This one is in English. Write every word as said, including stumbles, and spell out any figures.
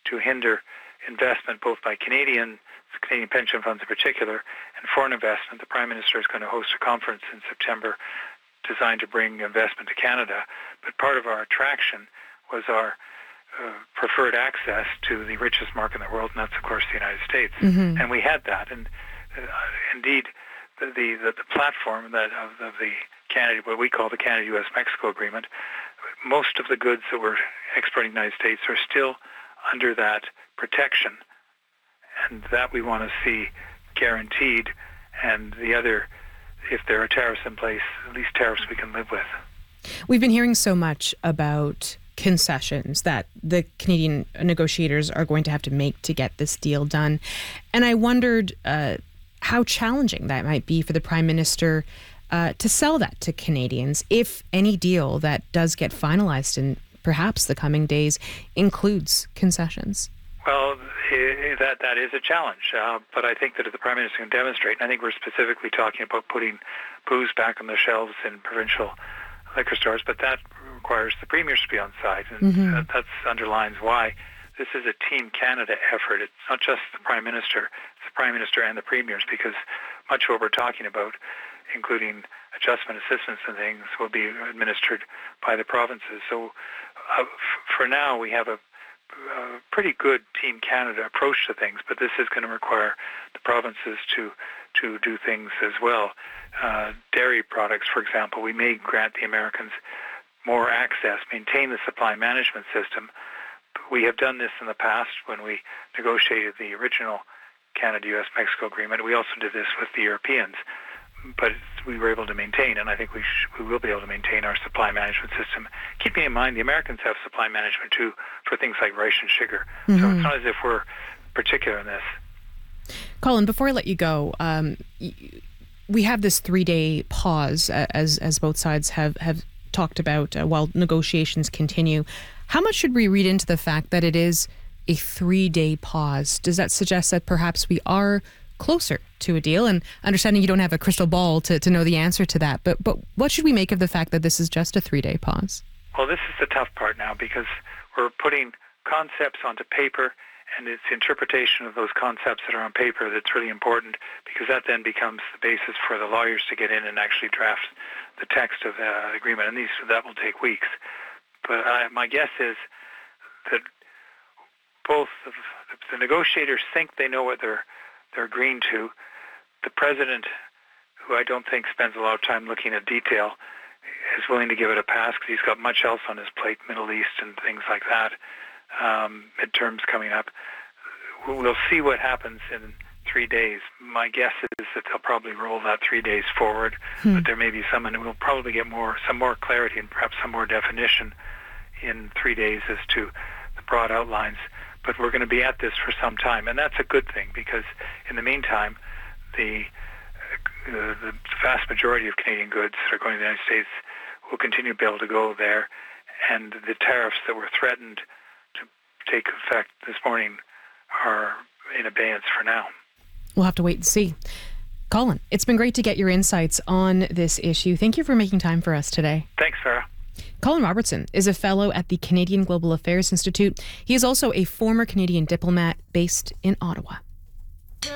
to hinder investment both by Canadian, Canadian pension funds in particular, and foreign investment. The Prime Minister is going to host a conference in September designed to bring investment to Canada. But part of our attraction was our uh, preferred access to the richest market in the world, and that's, of course, the United States. Mm-hmm. And we had that. And uh, indeed, the, the, the, the platform that of, of the Canada, what we call the Canada-U S Mexico Agreement, most of the goods that we're exporting to the United States are still under that protection, and that we want to see guaranteed. And the other, if there are tariffs in place, at least tariffs we can live with. We've been hearing so much about concessions that the Canadian negotiators are going to have to make to get this deal done. And I wondered uh, how challenging that might be for the Prime Minister uh, to sell that to Canadians if any deal that does get finalized in perhaps the coming days includes concessions. Well, that that is a challenge, uh, but I think that if the Prime Minister can demonstrate, and I think we're specifically talking about putting booze back on the shelves in provincial liquor stores, but that requires the Premiers to be on side, and mm-hmm. that that's underlines why this is a Team Canada effort. It's not just the Prime Minister, it's the Prime Minister and the Premiers, because much of what we're talking about, including adjustment assistance and things, will be administered by the provinces. So uh, f- for now, we have a a pretty good Team Canada approach to things, but this is going to require the provinces to to do things as well. Uh, dairy products, for example, we may grant the Americans more access, maintain the supply management system. We have done this in the past when we negotiated the original Canada-U S Mexico Agreement. We also did this with the Europeans, but we were able to maintain, and I think we sh- we will be able to maintain our supply management system. Keeping in mind, the Americans have supply management too for things like rice and sugar. Mm-hmm. So it's not as if we're particular in this. Colin, before I let you go, um, we have this three-day pause, uh, as as both sides have, have talked about, uh, while negotiations continue. How much should we read into the fact that it is a three-day pause? Does that suggest that perhaps we are closer to a deal? And understanding you don't have a crystal ball to, to know the answer to that, but but what should we make of the fact that this is just a three-day pause? Well, this is the tough part now, because we're putting concepts onto paper, and it's interpretation of those concepts that are on paper that's really important, because that then becomes the basis for the lawyers to get in and actually draft the text of the agreement, and these that will take weeks. But I, my guess is that both of the negotiators think they know what they're they're agreeing to. The president, who I don't think spends a lot of time looking at detail, is willing to give it a pass because he's got much else on his plate, Middle East and things like that, um, midterms coming up. We'll see what happens in three days. My guess is that they'll probably roll that three days forward, hmm. but there may be some, and we'll probably get more, some more clarity and perhaps some more definition in three days as to the broad outlines. But we're going to be at this for some time, and that's a good thing, because in the meantime, the uh, the vast majority of Canadian goods that are going to the United States will continue to be able to go there, and the tariffs that were threatened to take effect this morning are in abeyance for now. We'll have to wait and see. Colin, it's been great to get your insights on this issue. Thank you for making time for us today. Thanks, Farah. Colin Robertson is a fellow at the Canadian Global Affairs Institute. He is also a former Canadian diplomat based in Ottawa.